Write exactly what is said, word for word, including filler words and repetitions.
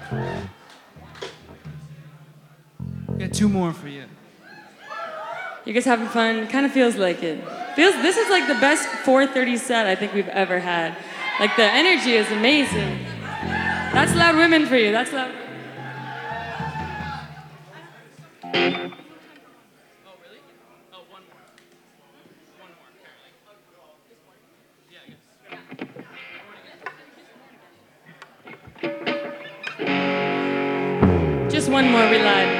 Got two more for you. You guys having fun? Kind of feels like it. Feels this is like the best four thirty set I think we've ever had. Like the energy is amazing. That's Loud Women for you. That's Loud. Just one more, we lied.